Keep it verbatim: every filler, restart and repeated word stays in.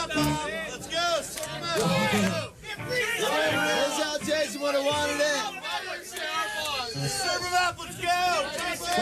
Let's go. That's how Jason would have wanted it. Serve him up. Let's go.